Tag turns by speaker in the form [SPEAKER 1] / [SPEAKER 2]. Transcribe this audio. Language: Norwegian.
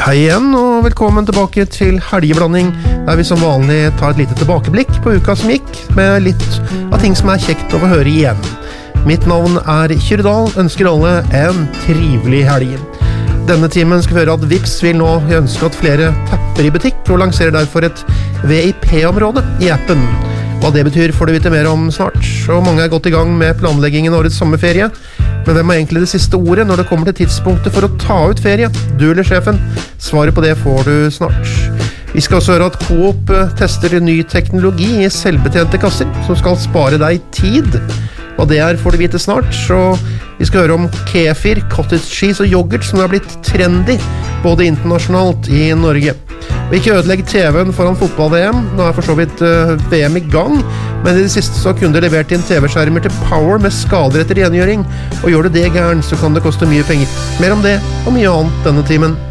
[SPEAKER 1] Hei igjen, og velkommen tilbake til Helgeblanding, der vi som vanlig tar et lite tilbakeblikk på uka som gikk, med litt av ting som kjekt å få høre igjen. Mitt navn Kyrre Dahl, ønsker alle en trivelig helg. Denne timen skal vi høre at Vipps vil nå ønske at flere tapper i butikk, og lanserer derfor et VIP-område i appen. Hva det betyr får du vite mer om snart, og mange godt i gang med planleggingen av årets sommerferie. Men hvem egentlig det siste ordet når det kommer til tidspunktet for å ta ut ferie? Du eller sjefen? Svaret på det får du snart. Vi skal også høre at Coop tester ny teknologi i selvbetjente kasser, som skal spare deg tid. Hva det får du vite snart, så vi skal høre om kefir, cottage cheese og yoghurt som har blitt trendy, både internasjonalt i Norge. Og ikke ødelegg TV-en foran fotball-VM, nå for så vidt VM i gang, men i det siste så kunne du levert inn TV-skjermer til Power med skader etter rengjøring, og gjør du det gærent så kan det koste mye penger. Mer om det og mye annet denne timen.